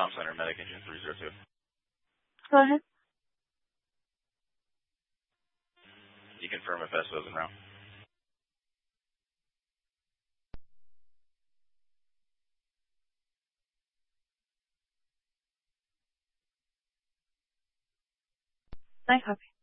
Tom Center, Medic Engine 302. Go ahead. You confirm if SO's en route. I copy.